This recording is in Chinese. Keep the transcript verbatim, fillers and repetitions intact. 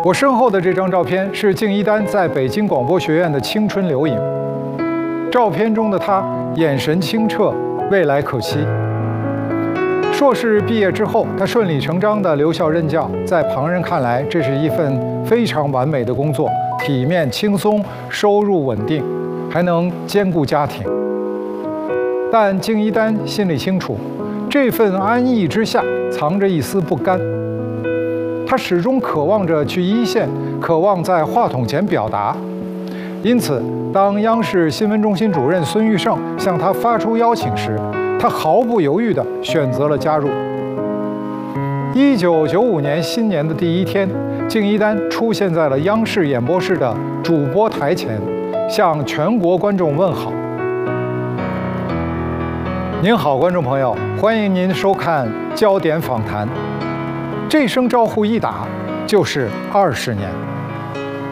我身后的这张照片是敬一丹在北京广播学院的青春留影。照片中的他眼神清澈，未来可期。硕士毕业之后，他顺理成章地留校任教，在旁人看来，这是一份非常完美的工作，体面轻松，收入稳定，还能兼顾家庭。但敬一丹心里清楚，这份安逸之下藏着一丝不甘。他始终渴望着去一线，渴望在话筒前表达。因此，当央视新闻中心主任孙玉胜向他发出邀请时，他毫不犹豫地选择了加入。一九九五年新年的第一天，敬一丹出现在了央视演播室的主播台前，向全国观众问好。您好，观众朋友，欢迎您收看《焦点访谈》。这声招呼一打，就是二十年。